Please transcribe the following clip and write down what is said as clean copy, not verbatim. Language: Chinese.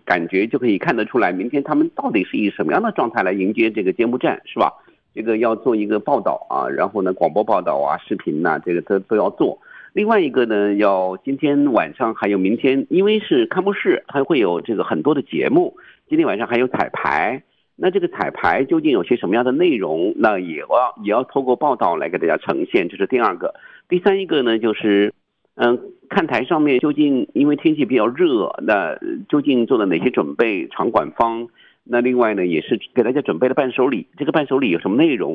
感觉就可以看得出来，明天他们到底是以什么样的状态来迎接这个揭幕战，是吧？这个要做一个报道啊，然后呢，广播报道啊、视频呐，这个都要做。另外一个呢，今天晚上还有明天，因为是开幕式，还会有这个很多的节目。今天晚上还有彩排，那这个彩排究竟有些什么样的内容？那也要透过报道来给大家呈现，这是第二个。第三一个呢，就是看台上面究竟因为天气比较热，那究竟做了哪些准备？场馆方那另外呢，也是给大家准备了伴手礼，这个伴手礼有什么内容？